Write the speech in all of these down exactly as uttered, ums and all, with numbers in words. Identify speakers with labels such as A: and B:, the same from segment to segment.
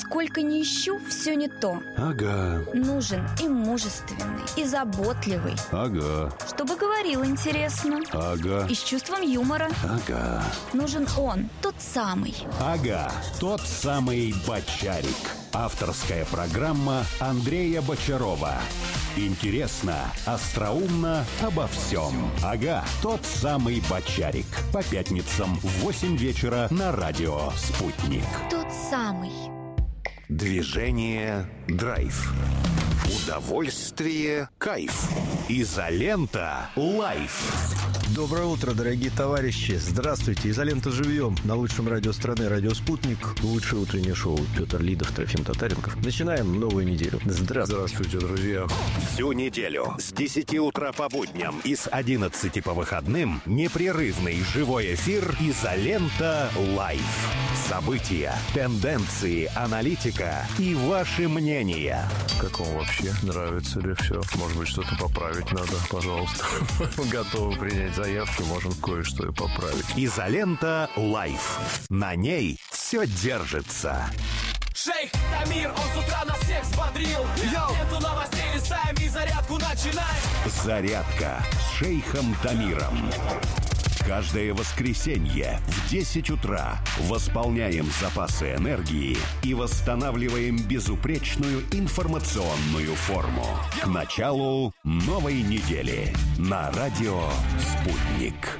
A: сколько ни ищу, все не то.
B: Ага.
A: Нужен и мужественный, и заботливый.
B: Ага.
A: Чтобы говорил интересно.
B: Ага.
A: И с чувством юмора.
B: Ага.
A: Нужен он, тот самый.
B: Ага, тот самый Бочарик. Авторская программа Андрея Бочарова. Интересно, остроумно, обо всем. Ага, тот самый Бочарик. По пятницам в восемь вечера на радио «Спутник».
A: Тот самый.
B: Движение «Драйв». Удовольствие «Кайф». Изолента «Лайф».
C: Доброе утро, дорогие товарищи. Здравствуйте. Изолента живьем на лучшем радио страны, радио «Спутник». Лучшее утреннее шоу. Петр Лидов, Трофим Татаренков. Начинаем новую неделю. Здравствуйте.
B: Здравствуйте, друзья. Всю неделю с десяти утра по будням и с одиннадцати по выходным непрерывный живой эфир «Изолента Лайф». События, тенденции, аналитика и ваши мнения.
C: Как вам вообще? Нравится ли все? Может быть, что-то поправить надо? Пожалуйста. Готовы принять заявки, можем кое-что и поправить.
B: «Изолента Лайф». На ней все держится.
D: Шейх Тамир, он с утра нас всех взбодрил. Эту новостей листаем и зарядку начинаем.
B: Зарядка с шейхом Тамиром. Каждое воскресенье в десять утра восполняем запасы энергии и восстанавливаем безупречную информационную форму. К началу новой недели на радио «Спутник».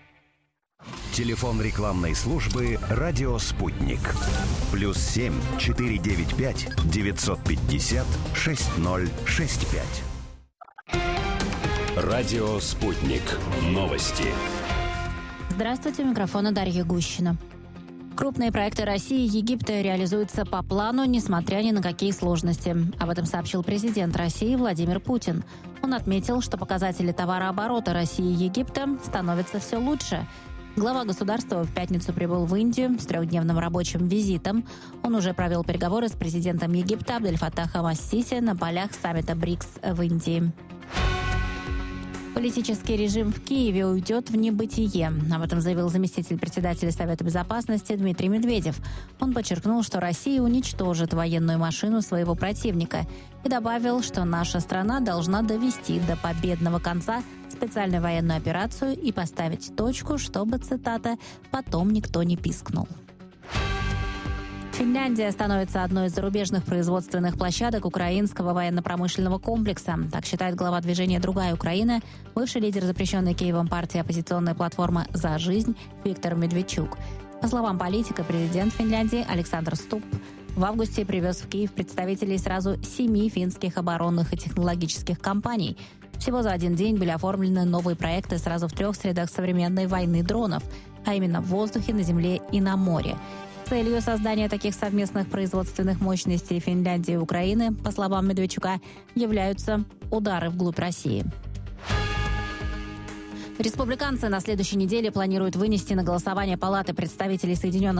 B: Телефон рекламной службы «Радио Спутник». Плюс семь четыре девять пять девятьсот пятьдесят шесть ноль шесть пять. Радио «Спутник». Новости.
E: Здравствуйте, у микрофона Дарья Гущина. Крупные проекты России и Египта реализуются по плану, несмотря ни на какие сложности. Об этом сообщил президент России Владимир Путин. Он отметил, что показатели товарооборота России и Египта становятся все лучше. Глава государства в пятницу прибыл в Индию с трехдневным рабочим визитом. Он уже провел переговоры с президентом Египта Абдель-Фаттахом ас-Сиси на полях саммита БРИКС в Индии. Политический режим в Киеве уйдет в небытие. Об этом заявил заместитель председателя Совета Безопасности Дмитрий Медведев. Он подчеркнул, что Россия уничтожит военную машину своего противника и добавил, что наша страна должна довести до победного конца специальную военную операцию и поставить точку, чтобы, цитата, «потом никто не пискнул». Финляндия становится одной из зарубежных производственных площадок украинского военно-промышленного комплекса. Так считает глава движения «Другая Украина», бывший лидер запрещенной Киевом партии оппозиционная платформа «За жизнь» Виктор Медведчук. По словам политика, президент Финляндии Александр Ступп в августе привез в Киев представителей сразу семи финских оборонных и технологических компаний. Всего за один день были оформлены новые проекты сразу в трех средах современной войны дронов, а именно в воздухе, на земле и на море. Целью создания таких совместных производственных мощностей Финляндии и Украины, по словам Медведчука, являются удары вглубь России. Республиканцы на следующей неделе планируют вынести на голосование Палаты представителей Соединенных